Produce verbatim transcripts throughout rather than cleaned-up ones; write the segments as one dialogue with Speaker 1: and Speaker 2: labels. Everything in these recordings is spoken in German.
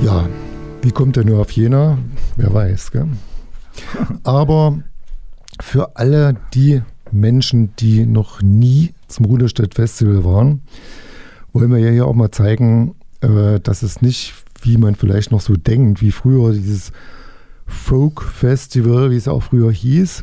Speaker 1: Ja, wie kommt er nur auf Jena? Wer weiß, gell? Aber für alle die Menschen, die noch nie zum Ruderstedt Festival waren, wollen wir ja hier auch mal zeigen, äh, dass es nicht, wie man vielleicht noch so denkt, wie früher dieses Folk-Festival, wie es auch früher hieß,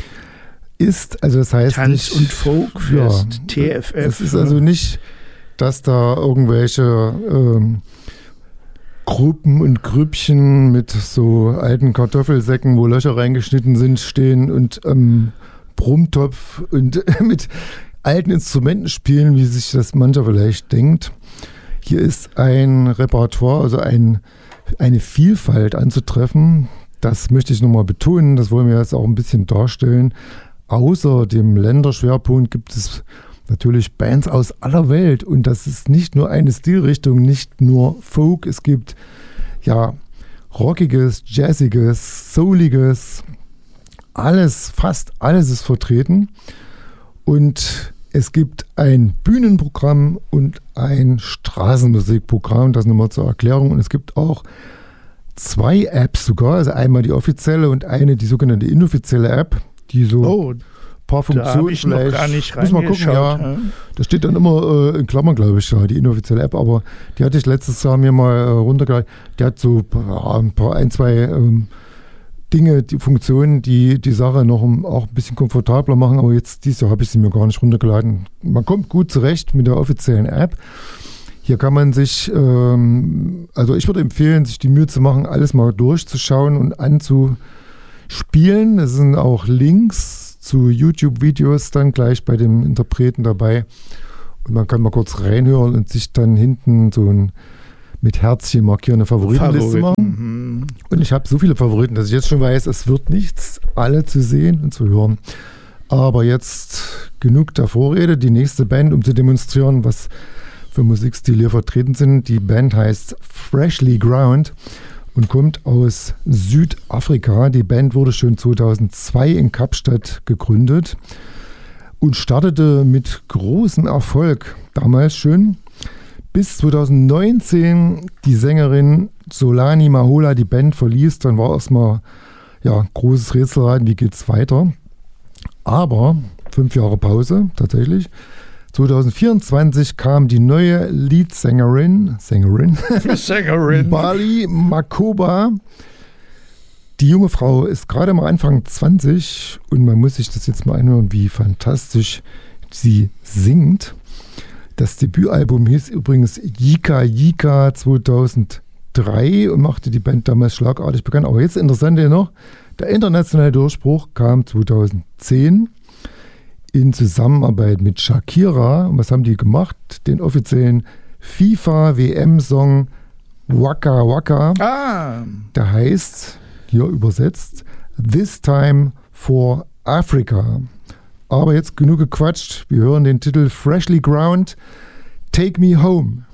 Speaker 1: ist. Also das heißt
Speaker 2: Tanz-
Speaker 1: nicht,
Speaker 2: und Folkfest,
Speaker 1: ja,
Speaker 2: T F F.
Speaker 1: Es ist also nicht, dass da irgendwelche ähm, Gruppen und Grüppchen mit so alten Kartoffelsäcken, wo Löcher reingeschnitten sind, stehen und ähm, Brummtopf und mit alten Instrumenten spielen, wie sich das mancher vielleicht denkt. Hier ist ein Repertoire, also ein, eine Vielfalt anzutreffen. Das möchte ich nochmal betonen, das wollen wir jetzt auch ein bisschen darstellen. Außer dem Länderschwerpunkt gibt es natürlich Bands aus aller Welt und das ist nicht nur eine Stilrichtung, nicht nur Folk, es gibt ja rockiges, jazziges, souliges, alles, fast alles ist vertreten und es gibt ein Bühnenprogramm und ein Straßenmusikprogramm, das nochmal zur Erklärung, und es gibt auch zwei Apps sogar, also einmal die offizielle und eine, die sogenannte inoffizielle App, die so
Speaker 2: oh,
Speaker 1: ein paar Funktionen
Speaker 2: da habe ich noch
Speaker 1: vielleicht,
Speaker 2: gar nicht
Speaker 1: muss mal gucken, ja,
Speaker 2: ja.
Speaker 1: Da steht dann immer äh, in Klammern, glaube ich, ja, die inoffizielle App, aber die hatte ich letztes Jahr mir mal äh, runtergeladen. Die hat so ja, ein paar, ein, zwei ähm, Dinge, die Funktionen, die die Sache noch um, auch ein bisschen komfortabler machen, aber jetzt dieses Jahr habe ich sie mir gar nicht runtergeladen. Man kommt gut zurecht mit der offiziellen App. Hier kann man sich, ähm, also ich würde empfehlen, sich die Mühe zu machen, alles mal durchzuschauen und anzuspielen. Es sind auch Links zu YouTube-Videos dann gleich bei dem Interpreten dabei. Und man kann mal kurz reinhören und sich dann hinten so ein mit Herzchen markierende Favoritenliste machen.
Speaker 2: Mhm.
Speaker 1: Und ich habe so viele Favoriten, dass ich jetzt schon weiß, es wird nichts, alle zu sehen und zu hören. Aber jetzt genug der Vorrede. Die nächste Band, um zu demonstrieren, was für Musikstile hier vertreten sind. Die Band heißt Freshly Ground und kommt aus Südafrika. Die Band wurde schon zweitausendzwei in Kapstadt gegründet und startete mit großem Erfolg damals schon. Bis zweitausendneunzehn die Sängerin Solani Mahola die Band verließ. Dann war erstmal ja, großes Rätselraten, wie geht's weiter. Aber fünf Jahre Pause tatsächlich. zweitausendvierundzwanzig kam die neue Leadsängerin Sängerin,
Speaker 2: Sängerin.
Speaker 1: Bali Makoba. Die junge Frau ist gerade mal Anfang zwanzig und man muss sich das jetzt mal anhören, wie fantastisch sie singt. Das Debütalbum hieß übrigens Yika Yika zweitausenddrei und machte die Band damals schlagartig bekannt. Aber jetzt interessant ja noch, der internationale Durchbruch kam zweitausendzehn in Zusammenarbeit mit Shakira. Und was haben die gemacht? Den offiziellen FIFA-W M-Song Waka Waka.
Speaker 2: Ah.
Speaker 1: Der heißt, hier übersetzt, This Time for Africa. Aber jetzt genug gequatscht. Wir hören den Titel Freshly Ground, Take Me Home.